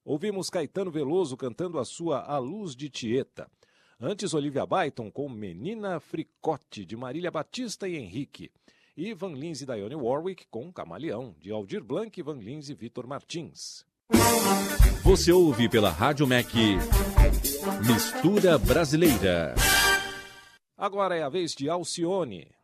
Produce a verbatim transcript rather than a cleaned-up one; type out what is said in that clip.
Ouvimos Caetano Veloso cantando a sua A Luz de Tieta. Antes, Olivia Byton com Menina Fricote, de Marília Batista e Henrique. E Van Lins e Dionne Warwick com Camaleão, de Aldir Blanc, Van Lins e Vitor Martins. Você ouve pela Rádio M E C Mistura Brasileira. Agora é a vez de Alcione.